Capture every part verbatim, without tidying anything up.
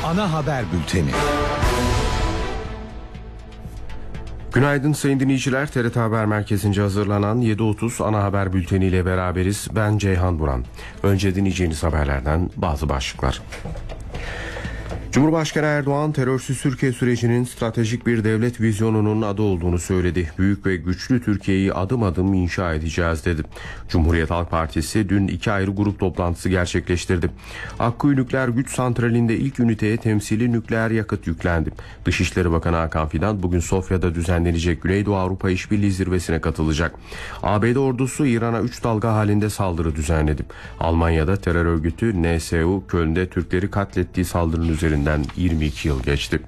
Ana haber bülteni. Günaydın sayın dinleyiciler. T R T Haber Merkezi'nce hazırlanan yedi otuz ana haber bülteniyle beraberiz. Ben Ceyhan Buran. Önce dinleyeceğiniz haberlerden bazı başlıklar. Cumhurbaşkanı Erdoğan, terörsüz Türkiye sürecinin stratejik bir devlet vizyonunun adı olduğunu söyledi. Büyük ve güçlü Türkiye'yi adım adım inşa edeceğiz dedi. Cumhuriyet Halk Partisi dün iki ayrı grup toplantısı gerçekleştirdi. Akkuyu Nükleer Güç Santrali'nde ilk üniteye temsili nükleer yakıt yüklendi. Dışişleri Bakanı Hakan Fidan bugün Sofya'da düzenlenecek Güneydoğu Avrupa İşbirliği Zirvesi'ne katılacak. A B D ordusu İran'a üç dalga halinde saldırı düzenledi. Almanya'da terör örgütü N S U Köln'de Türkleri katlettiği saldırının üzerinde yirmi iki yıl geçti.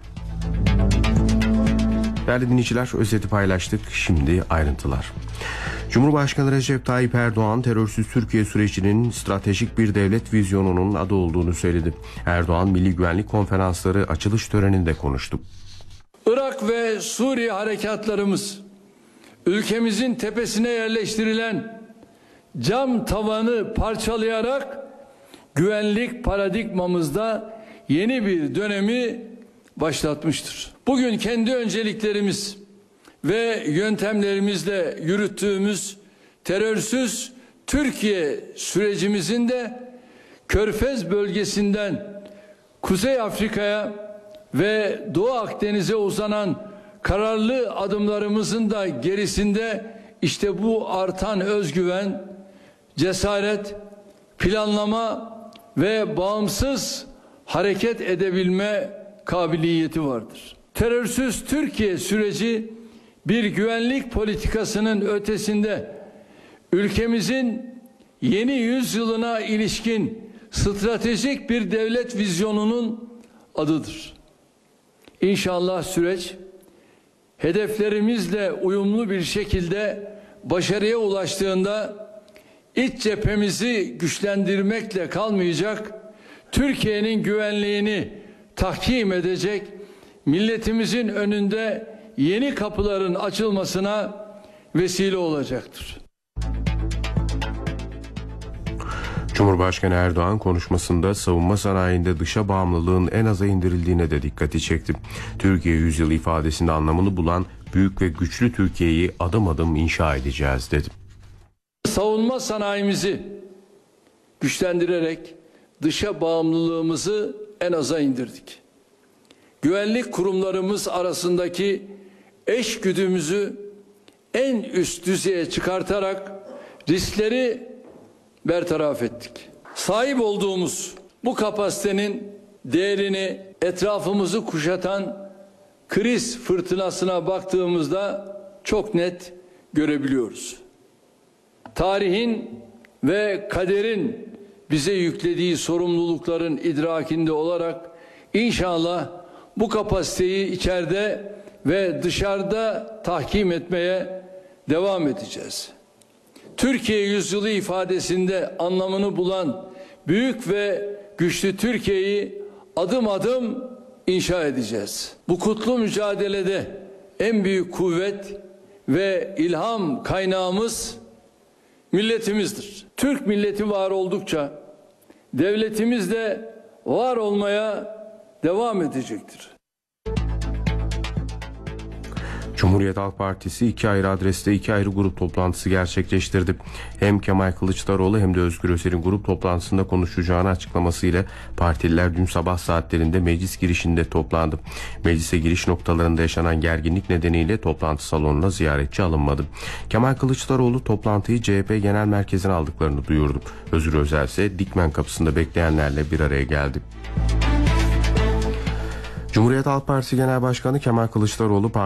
Değerli dinleyiciler, özeti paylaştık. Şimdi ayrıntılar. Cumhurbaşkanı Recep Tayyip Erdoğan, terörsüz Türkiye sürecinin stratejik bir devlet vizyonunun adı olduğunu söyledi. Erdoğan, Milli Güvenlik Konferansları açılış töreninde konuştu. Irak ve Suriye harekatlarımız, ülkemizin tepesine yerleştirilen cam tavanı parçalayarak güvenlik paradigmamızda yeni bir dönemi başlatmıştır. Bugün kendi önceliklerimiz ve yöntemlerimizle yürüttüğümüz terörsüz Türkiye sürecimizin de Körfez bölgesinden Kuzey Afrika'ya ve Doğu Akdeniz'e uzanan kararlı adımlarımızın da gerisinde işte bu artan özgüven, cesaret, planlama ve bağımsız hareket edebilme kabiliyeti vardır. Terörsüz Türkiye süreci bir güvenlik politikasının ötesinde ülkemizin yeni yüzyılına ilişkin stratejik bir devlet vizyonunun adıdır. İnşallah süreç hedeflerimizle uyumlu bir şekilde başarıya ulaştığında iç cephemizi güçlendirmekle kalmayacak, Türkiye'nin güvenliğini tahkim edecek, milletimizin önünde yeni kapıların açılmasına vesile olacaktır. Cumhurbaşkanı Erdoğan konuşmasında savunma sanayinde dışa bağımlılığın en aza indirildiğine de dikkati çekti. Türkiye yüzyılı ifadesinde anlamını bulan büyük ve güçlü Türkiye'yi adım adım inşa edeceğiz dedi. Savunma sanayimizi güçlendirerek dışa bağımlılığımızı en aza indirdik. Güvenlik kurumlarımız arasındaki eşgüdümüzü en üst düzeye çıkartarak riskleri bertaraf ettik. Sahip olduğumuz bu kapasitenin değerini etrafımızı kuşatan kriz fırtınasına baktığımızda çok net görebiliyoruz. Tarihin ve kaderin bize yüklediği sorumlulukların idrakinde olarak inşallah bu kapasiteyi içeride ve dışarıda tahkim etmeye devam edeceğiz. Türkiye yüzyılı ifadesinde anlamını bulan büyük ve güçlü Türkiye'yi adım adım inşa edeceğiz. Bu kutlu mücadelede en büyük kuvvet ve ilham kaynağımız milletimizdir. Türk milleti var oldukça devletimiz de var olmaya devam edecektir. Cumhuriyet Halk Partisi iki ayrı adreste iki ayrı grup toplantısı gerçekleştirdi. Hem Kemal Kılıçdaroğlu hem de Özgür Özel'in grup toplantısında konuşacağını açıklamasıyla partililer dün sabah saatlerinde meclis girişinde toplandı. Meclise giriş noktalarında yaşanan gerginlik nedeniyle toplantı salonuna ziyaretçi alınmadı. Kemal Kılıçdaroğlu toplantıyı C H P Genel Merkezi'ne aldıklarını duyurdu. Özgür Özel ise Dikmen kapısında bekleyenlerle bir araya geldi. Cumhuriyet Halk Partisi Genel Başkanı Kemal Kılıçdaroğlu